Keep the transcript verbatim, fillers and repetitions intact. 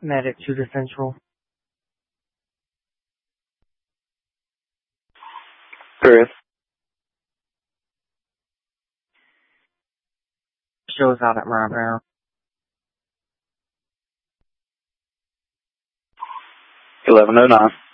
Medic two to Central. Chris. Shows out at Marlboro. eleven oh nine.